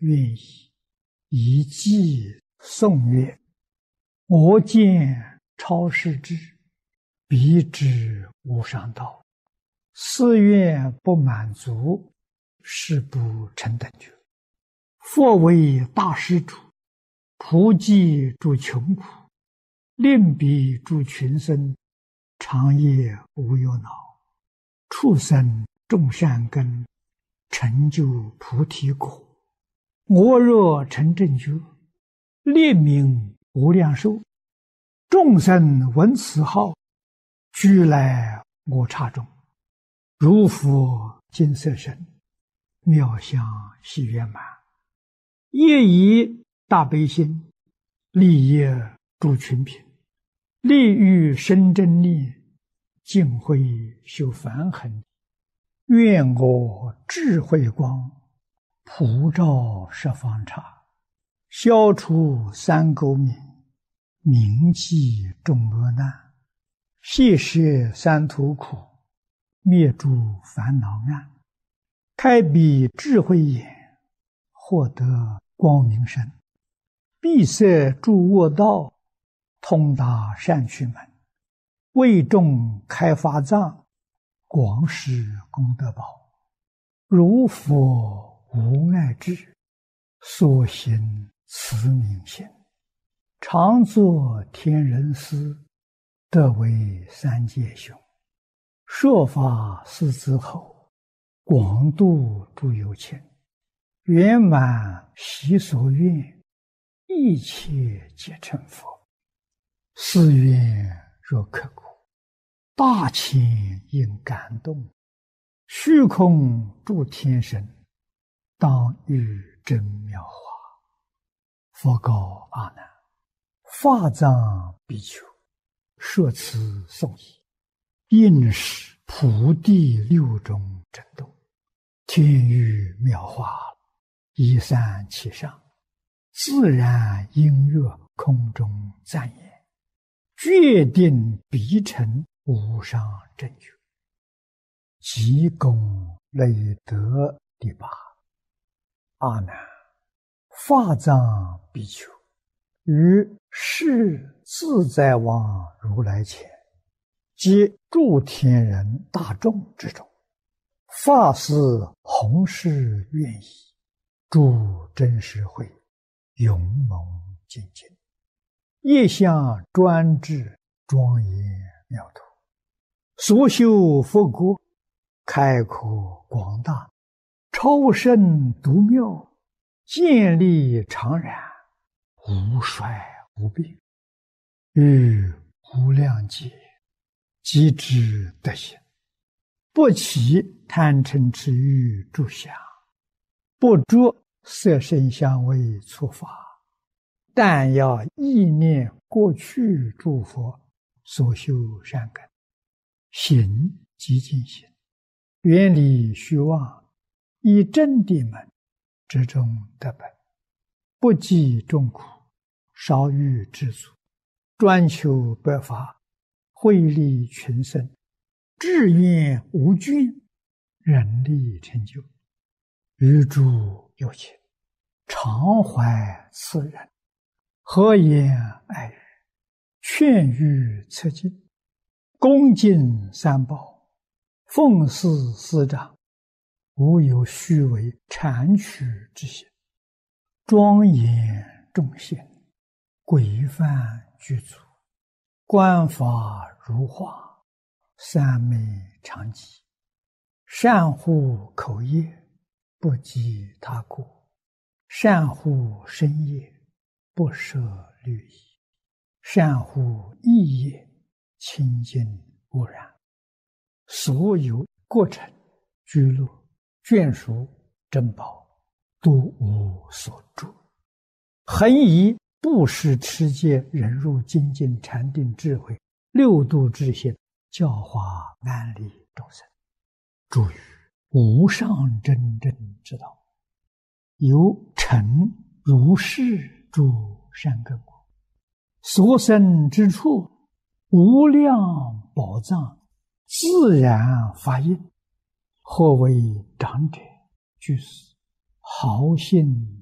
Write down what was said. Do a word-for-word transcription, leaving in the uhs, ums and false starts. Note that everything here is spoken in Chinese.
愿意，以偈颂曰：我见超世智，彼之无上道。四愿不满足，是不成等觉。佛为大施主，普济诸穷苦，令彼诸群生，长夜无忧恼，畜生种善根，成就菩提果。我若成正觉，列名无量寿，众生闻此号，俱来我刹中。如佛金色身，妙相喜圆满，业以大悲心，利业诸群品，利欲生真念，净慧修梵行。愿我智慧光，普照十方刹，消除三垢冥，铭记众恶难，悉摄三途苦，灭诸烦恼暗，开彼智慧眼，获得光明身，闭塞诸恶道，通达善趣门，为众开发藏，广施功德宝。如佛无碍智，所行慈悯心，常作天人师，得为三界雄。说法四子后，广度诸有情，圆满习所愿，一切皆成佛。四愿若刻骨，大千应感动，虚空诸天神，当遇真妙法。佛告阿难：法藏比丘，说此颂已，应是普地六种震动，天域妙法，一散其上，自然音乐空中赞言，决定必成无上正觉。即功累德第八。阿难，法藏比丘，于世自在王如来前，及诸天人大众之中，发誓弘誓愿意，诸真实会，勇猛精进，业相专制，庄严妙土，所修佛国，开阔广大，超胜独妙，建立常然，无衰无病，于无量劫即知德行，不起贪嗔痴欲诸相，不着色声香味触法，但要意念过去诸佛所修善根，行即净行，远离虚妄，以真谛门之中得本，不计众苦，少欲知足，专求百法，惠利群生，志愿无倦，人力成就。于诸有情，常怀慈仁，和颜爱语，劝喻策进，恭敬三宝，奉事师长，无有虚伪谄曲之心，庄严众贤，规范具足，观法如画，三昧常寂，善护口业，不及他过，善护身业，不舍律仪，善护意业，清净无染。所有过程、居乐、眷属、珍宝，都无所住。恒以布施、持戒、忍辱、精进、禅定、智慧六度之心，教化万利众生，诸于无上真正之道，有成如是诸善根果，所生之处，无量宝藏，自然发应。或为长者居士，好信